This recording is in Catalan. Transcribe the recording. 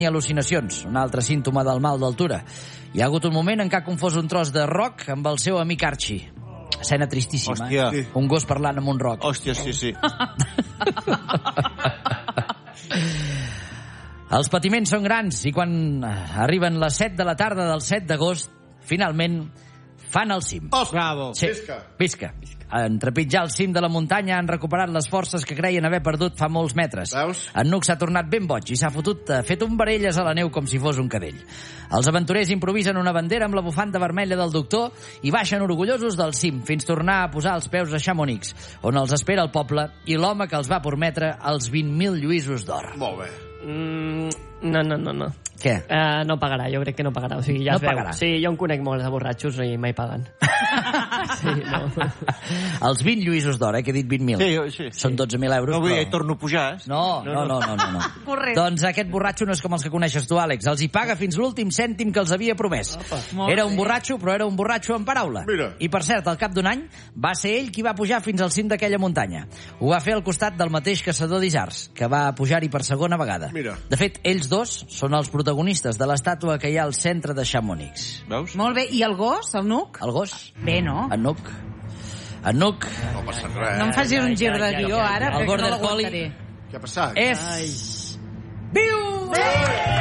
i al·lucinacions, un altre símptoma del mal d'altura. Hi ha hagut un moment en què ha confós un tros de roc amb el seu amic Archie. Escena tristíssima. Hòstia. Un gos parlant amb un roc. Hòstia, sí. Els patiments són grans i quan arriben les 7 de la tarda del 7 d'agost, finalment fan el cim. Bravo. Sí. Visca. En trepitjar el cim de la muntanya han recuperat les forces que creien haver perdut fa molts metres. Veus? En Nuc s'ha tornat ben boig i s'ha fet un varelles a la neu com si fos un cadell. Els aventurers improvisen una bandera amb la bufanda vermella del doctor i baixen orgullosos del cim fins tornar a posar els peus a Chamonix, on els espera el poble i l'home que els va prometre els 20.000 lluïsos d'or. Molt bé. No. Què? No pagarà, jo crec que no pagarà. O sigui, ja No es veu. pagarà. Sí, jo en conec molts de borratxos i mai paguen. Sí, no. Els 20 lluïsos d'or, que he dit 20.000. Sí. Són 12.000 euros. No vull dir, però... torno a pujar, No. Correcte. Doncs aquest borratxo no és com els que coneixes tu, Àlex. Els hi paga fins l'últim cèntim que els havia promès. Era un borratxo, però era un borratxo en paraula. Mira. I, per cert, al cap d'un any, va ser ell qui va pujar fins al cim d'aquella muntanya. Ho va fer al costat del mateix caçador d'isards, que va pujar-hi per segona vegada. Mira. De fet, ells dos són els protagonistes de l'estàtua que hi ha al centre de Chamonix. Veus? Molt bé. I el gos, el Nuc? El gos? Bé, no? En Nuc. En Nuc No passa res. No em facis un gir de guió ara, El perquè no Border l'aguantaré. Collie Què ha passat? és... Viu!